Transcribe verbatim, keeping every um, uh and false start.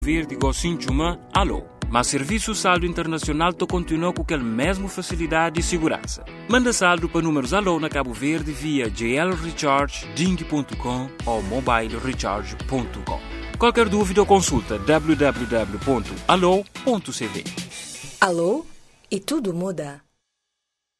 Verde Gocinchuma, alô. Mas Serviço Saldo Internacional to continua com aquela mesma facilidade e segurança. Manda saldo para números alô na Cabo Verde via j l recharge ding ponto com ou mobile recharge ponto com. Qualquer dúvida ou consulta w w w ponto alô ponto c v. Alô? E tudo muda.